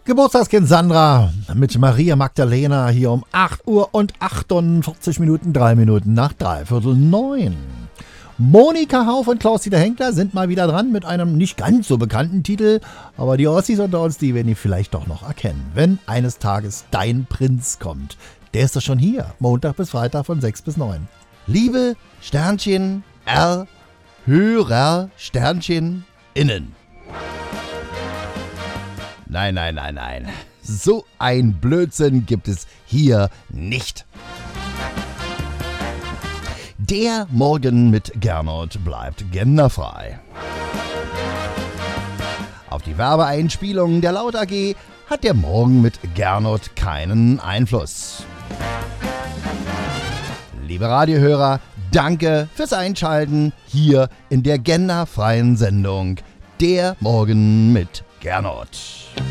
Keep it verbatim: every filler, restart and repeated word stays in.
Geburtstagskind Sandra mit Maria Magdalena hier um acht Uhr und achtundvierzig Minuten, drei Minuten nach dreiviertel neun. Monika Hauf und Klaus-Dieter Henkler sind mal wieder dran mit einem nicht ganz so bekannten Titel, aber die Ossis unter uns, die werden ihn vielleicht doch noch erkennen, wenn eines Tages dein Prinz kommt. Der ist doch schon hier, Montag bis Freitag von sechs bis neun. Liebe Sternchen R, Hörer Sternchen innen. Nein, nein, nein, nein. So ein Blödsinn gibt es hier nicht. Der Morgen mit Gernot bleibt genderfrei. Auf die Werbeeinspielung der Laut A G hat der Morgen mit Gernot keinen Einfluss. Liebe Radiohörer, danke fürs Einschalten hier in der genderfreien Sendung Der Morgen mit Gernot.